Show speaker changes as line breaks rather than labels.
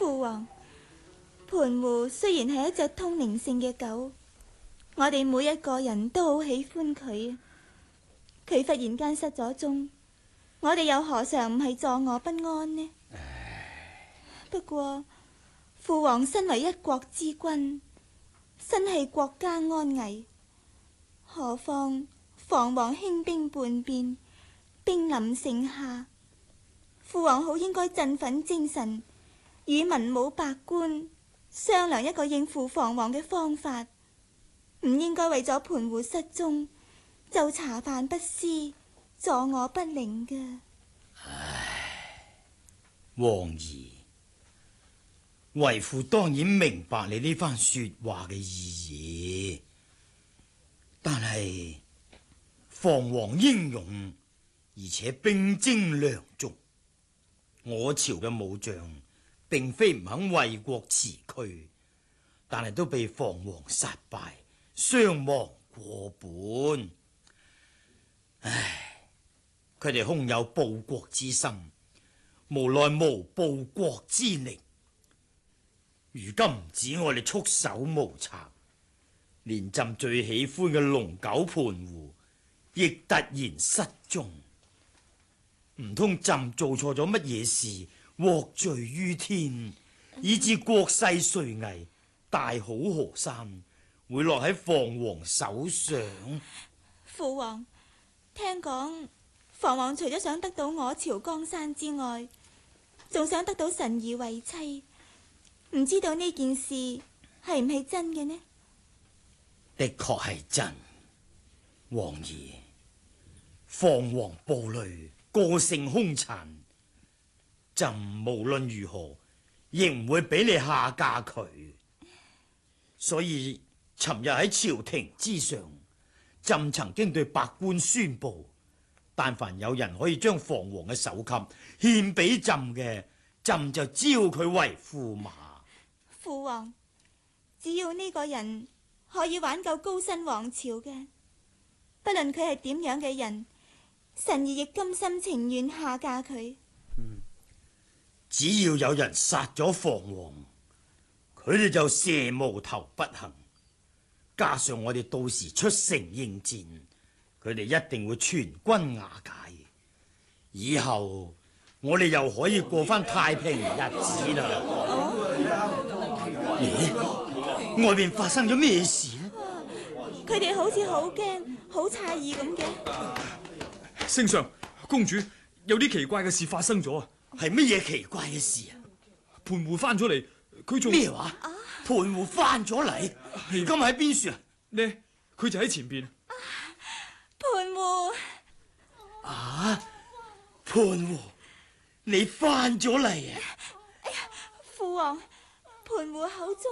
父王，盤湖雖然係一隻通靈性嘅狗，我哋每一個人都好喜歡佢。佢忽然間失咗蹤，我哋又何嘗唔係坐臥不安呢？不過父王身為一國之君，身繫國家安危，何況房王興兵叛變，兵臨城下，父王好應該振奮精神，與文武百官商量一個應付房王嘅方法，唔應該為咗盤湖失蹤就茶飯不思，坐臥不寧嘅。
唉，王兒，為父當然明白你呢番說話嘅意義，但係房王英勇，而且兵精糧足，我朝嘅武將並非唔肯為國辭軀，但係都被房王殺敗，傷亡過半。唉，佢哋空有報國之心，無奈無報國之力。如今唔止我哋束手無策，連朕最喜歡嘅龍狗盤湖亦突然失蹤。唔通朕做錯咗乜嘢事，獲罪於天，以致國勢垂危，大好河山會落喺房王手上？
父王，聽講房王除咗想得到我朝江山之外，仲想得到神兒為妻，唔知道呢件事係唔係真嘅呢？
的確係真，王兒，房王暴戾，個性兇殘，朕無論如何亦唔會俾你下嫁佢。所以尋日喺朝廷之上，朕曾經對百官宣布，但凡有人可以將房王嘅首級獻俾朕嘅，朕就招佢為駙馬。
父王，只要呢個人可以挽救高辛王朝嘅，不論佢係點樣嘅人，神兒亦甘心情願下嫁佢。
只要有人殺咗房王，佢哋就蛇無頭不行。加上我哋到時出城應戰，佢哋一定會全軍瓦解。以後我哋又可以過翻太平日子啦。咦？外面發生咗咩事呢？
佢哋好似好驚、好詫異咁嘅。
聖上，公主，有啲奇怪嘅事發生咗啊！
係乜嘢奇怪嘅事啊？
盤湖翻咗嚟，佢仲
咩話？盤湖翻咗嚟？今日喺邊處啊？
呢，佢就喺前邊。
盤湖
啊！盤湖，你翻咗嚟啊！
父王，盤湖口中